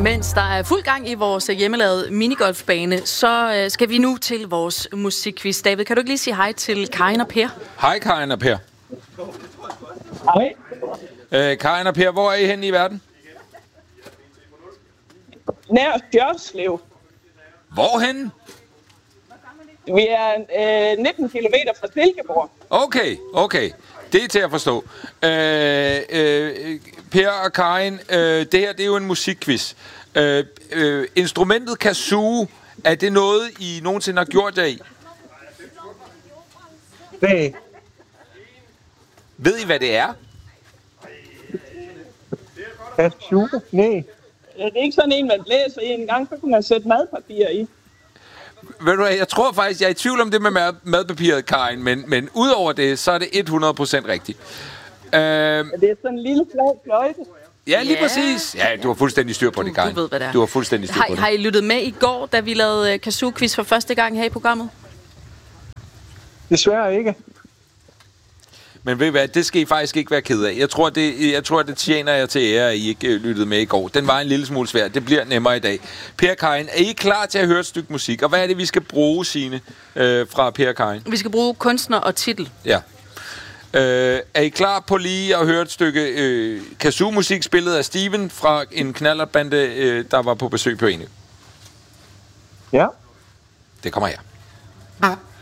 Mens der er fuld gang i vores hjemmelavede minigolfbane, så skal vi nu til vores musikquiz. David, kan du ikke lige sige hej til Karin og Per? Hej Karin og Per. Hej. Karin og Per, hvor er I henne i verden? Nær Stjørslev. Hvorhenne? Vi er 19 kilometer fra Silkeborg. Okay. Det er til at forstå. Per og Karin, det her det er jo en musikquiz. Instrumentet kazoo, er det noget, I nogensinde har gjort jer i? Nej. Ved I, hvad det er? Kazoo? Nej. Det er ikke sådan en, man læser i en gang, så kan man sætte madpapir i. Ved du hvad, jeg tror faktisk, jeg er i tvivl om det med madpapiret, Karin, men udover det, så er det 100% rigtigt. Det er sådan en lille flad fløjte. Ja, lige præcis. Ja, du har fuldstændig styr på det, Karin. Du ved, hvad det er. Du har fuldstændig styr på det. Har I lyttet med i går, da vi lavede kazoo-quiz for første gang her i programmet? Desværre ikke. Men ved I hvad, det skal I faktisk ikke være ked af. Jeg tror, det tjener jer til ære, at I ikke lyttede med i går. Den var en lille smule svær. Det bliver nemmere i dag. Per og Karin, er I klar til at høre et stykke musik? Og hvad er det, vi skal bruge, Signe, fra Per og Karin? Vi skal bruge kunstner og titel. Ja. Er I klar på lige at høre et stykke kazoo-musik spillet af Steven fra en knallertbande, der var på besøg på Enø? Ja. Det kommer her. Ah.